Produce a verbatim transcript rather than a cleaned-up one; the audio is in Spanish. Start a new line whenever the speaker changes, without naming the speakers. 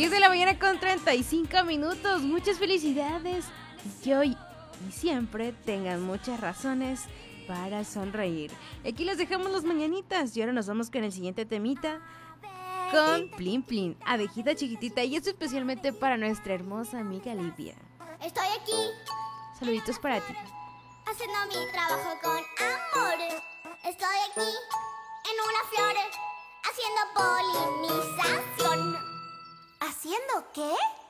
diez de la mañana con treinta y cinco minutos. Muchas felicidades. Y que hoy y siempre tengan muchas razones para sonreír. Aquí les dejamos las mañanitas y ahora nos vamos con el siguiente temita. Con Plin Plin, abejita chiquitita. Y esto especialmente para nuestra hermosa amiga Livia.
Estoy aquí,
saluditos para ti,
haciendo mi trabajo con amor. Estoy aquí, en una flor, haciendo polinización. ¿Haciendo qué?